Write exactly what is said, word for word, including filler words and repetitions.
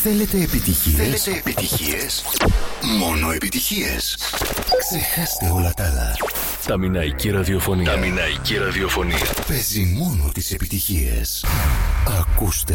Θέλετε επιτυχίες? Θέλετε επιτυχίες? Μόνο επιτυχίες. Ξεχάστε όλα τα άλλα. Τα μηναϊκή ραδιοφωνία. Τα μηναϊκή ραδιοφωνία. Παίζει μόνο τις επιτυχίες. Ακούστε